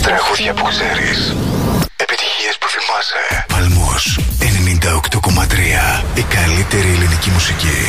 Τραγούδια που ξέρεις. Επιτυχίες που θυμάσαι. Παλμός 98,3. Η καλύτερη ελληνική μουσική.